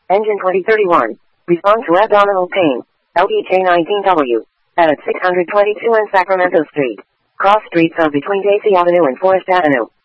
Engine 2031. Respond to abdominal pain. LBJ19W. At 622 and Sacramento Street. Cross streets of between Daisy Avenue and Forest Avenue.